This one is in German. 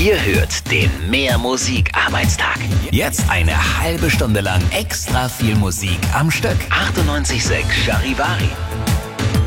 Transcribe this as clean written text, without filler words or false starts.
Ihr hört den Mehr Musik Arbeitstag. Jetzt eine halbe Stunde lang extra viel Musik am Stück. 98.6 Charivari.